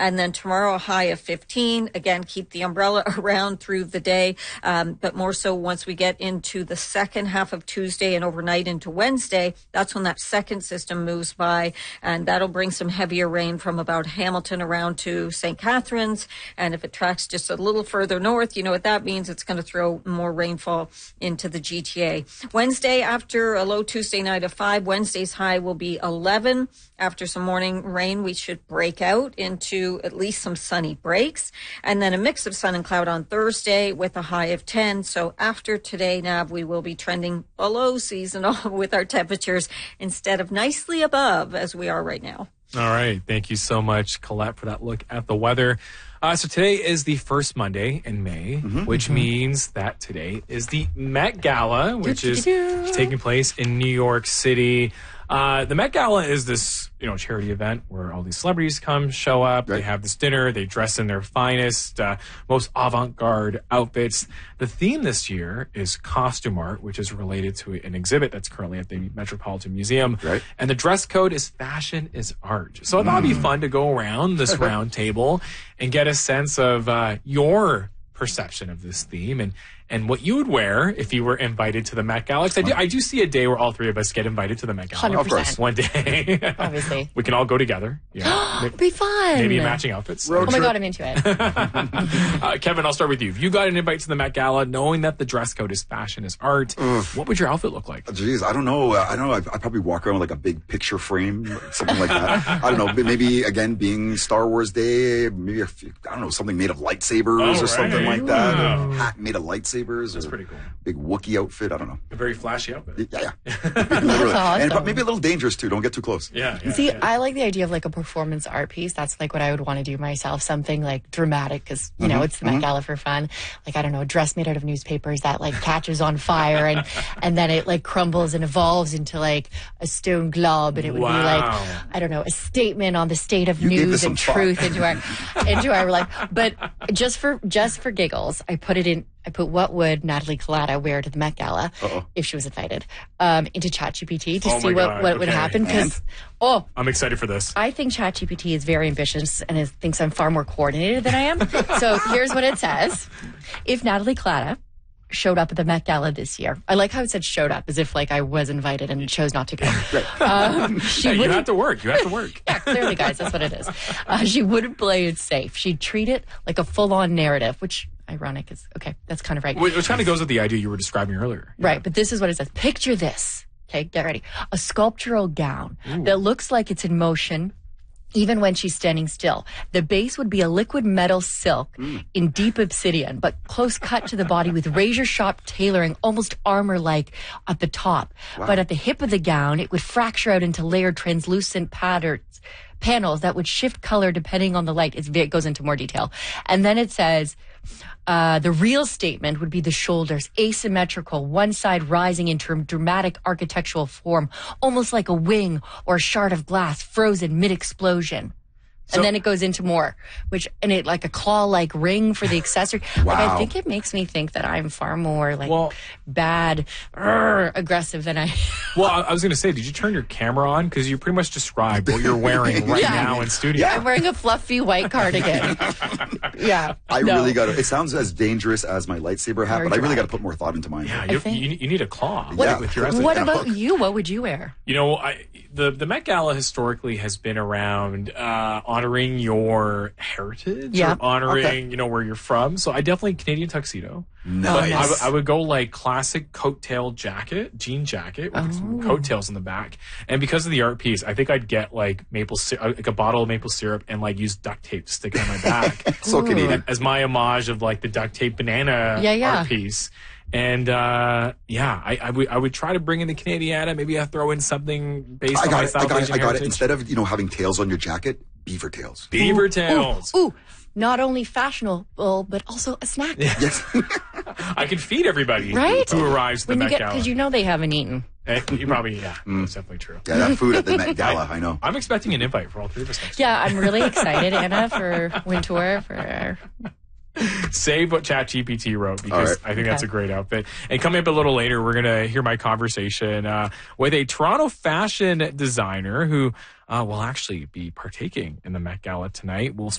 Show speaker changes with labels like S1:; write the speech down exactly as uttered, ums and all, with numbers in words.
S1: And then tomorrow, a high of fifteen. Again, keep the umbrella around through the day, um, but more so once we get into the second half of Tuesday and overnight into Wednesday, that's when that second system moves by, and that'll bring some heavier rain from about Hamilton around to Saint Catharines. And if it tracks just a little further north, you know what that means. It's going to throw more rainfall into the G T A. Wednesday, after a low Tuesday night of five, Wednesday's high will be eleven. After some morning rain, we should break out into at least some sunny breaks, and then a mix of sun and cloud on Thursday with a high of ten. So after today, Nav, we will be trending below seasonal with our temperatures instead of nicely above as we are right now.
S2: All right. Thank you so much, Colette, for that look at the weather. Uh, so today is the first Monday in May, mm-hmm, which mm-hmm. means that today is the Met Gala, which is taking place in New York City. Uh, the Met Gala is this, you know, charity event where all these celebrities come, show up, right. They have this dinner, they dress in their finest, uh, most avant-garde outfits. The theme this year is costume art, which is related to an exhibit that's currently at the Metropolitan Museum. Right. And the dress code is fashion is art. So I thought it'd be fun to go around this round table and get a sense of uh, your perception of this theme and and what you would wear if you were invited to the Met Gala. I do, I do see a day where all three of us get invited to the Met Gala.
S3: one hundred percent.
S2: Of course. One day.
S3: Obviously.
S2: We can all go together. Yeah.
S3: It'd be fun.
S2: Maybe matching outfits.
S3: Road oh my God, I'm into it.
S2: uh, Kevin, I'll start with you. If you got an invite to the Met Gala, knowing that the dress code is fashion is art, mm. what would your outfit look like?
S4: Jeez, I don't know. I don't know. I'd, I'd probably walk around with like a big picture frame, something like that. I don't know. Maybe, again, being Star Wars Day, maybe, a few, I don't know, something made of lightsabers oh, or right. something like that. Wow. A hat made of lightsabers.
S2: That's
S4: or,
S2: pretty cool.
S4: Big Wookiee outfit. I don't know.
S2: A very flashy outfit.
S4: Yeah, yeah. Literally. Awesome. And maybe a little dangerous too. Don't get too close.
S2: Yeah. yeah
S3: See,
S2: yeah.
S3: I like the idea of like a performance art piece. That's like what I would want to do myself. Something like dramatic because, you mm-hmm. know, it's the Met mm-hmm. Gala for fun. Like, I don't know, a dress made out of newspapers that like catches on fire and, and then it like crumbles and evolves into like a stone globe. And it would wow. be like, I don't know, a statement on the state of
S4: you
S3: news and truth into our, into our life. But just for, just for giggles, I put it in, I put what would Natalie Collada wear to the Met Gala Uh-oh. if she was invited um, into ChatGPT to
S2: oh
S3: see what, what okay. would happen. Because oh,
S2: I'm excited for this.
S3: I think ChatGPT is very ambitious and it thinks I'm far more coordinated than I am. So here's what it says: if Natalie Collada showed up at the Met Gala this year, I like how it said showed up as if like I was invited and chose not to go.
S4: Right.
S3: Um, she
S2: yeah, you have to work. You have to work.
S3: Yeah, clearly, guys, that's what it is. Uh, she wouldn't play it safe. She'd treat it like a full-on narrative, which. Ironic is okay. That's kind of right.
S2: Which kind of goes with the idea you were describing earlier.
S3: Right, yeah. But this is what it says. Picture this. Okay, get ready. A sculptural gown Ooh. that looks like it's in motion, even when she's standing still. The base would be a liquid metal silk mm. in deep obsidian, but close cut to the body with razor-sharp tailoring, almost armor-like at the top. Wow. But at the hip of the gown, it would fracture out into layered translucent patterns, panels that would shift color depending on the light. It's, it goes into more detail. And then it says... Uh, the real statement would be the shoulders, asymmetrical, one side rising into a dramatic architectural form, almost like a wing or a shard of glass frozen mid-explosion. So, and then it goes into more, which, and it like a claw-like ring for the accessory.
S4: Wow.
S3: Like, I think it makes me think that I'm far more like
S2: well,
S3: bad, uh, aggressive than I.
S2: Well, I was going to say, did you turn your camera on? Because you pretty much described what you're wearing right
S3: yeah.
S2: now in studio.
S3: Yeah, I'm wearing a fluffy white cardigan. yeah.
S4: I
S3: no.
S4: really got to, it sounds as dangerous as my lightsaber hat,
S3: Very
S4: but I really
S3: dry.
S4: got to put more thought into mine.
S2: Yeah, you, you, you need a claw.
S3: What,
S4: yeah.
S2: with your
S3: what about you? What would you wear?
S2: You know, I, the, the Met Gala historically has been around uh, honoring your heritage
S3: yeah.
S2: or honoring,
S4: okay.
S2: you know, where you're from. So I definitely Canadian tuxedo.
S4: Nice.
S2: But I, w- I would go like classic coattail jacket, jean jacket with oh. some coattails in the back. And because of the art piece, I think I'd get like maple sy- like a bottle of maple syrup and like use duct tape to stick it on my back.
S4: So Canadian.
S2: As my homage of like the duct tape banana
S3: yeah, yeah.
S2: art piece. And, uh, yeah, I, I would, I would try to bring in the Canadiana. Maybe I throw in something based
S4: I
S2: on
S4: got
S2: my
S4: it.
S2: South
S4: I got
S2: Asian
S4: it. I got
S2: heritage.
S4: it. Instead of, you know, having tails on your jacket, beaver tails.
S2: Beaver
S3: ooh,
S2: tails.
S3: Ooh, ooh, not only fashionable, but also a snack.
S4: Yes.
S2: I can feed everybody
S3: right?
S2: who arrives at the
S3: when
S2: Met
S3: you get,
S2: Gala.
S3: Because you know they haven't eaten.
S2: Eh, you probably, yeah, mm. that's definitely true.
S4: Yeah, that food at the Met Gala, I, I know.
S2: I'm expecting an invite for all three of us next
S3: Yeah, I'm really excited, Anna, for Wintour, for our...
S2: Save what ChatGPT wrote because
S4: right.
S2: I think
S3: okay.
S2: that's a great outfit. And coming up a little later, we're going to hear my conversation uh, with a Toronto fashion designer who uh, will actually be partaking in the Met Gala tonight. We'll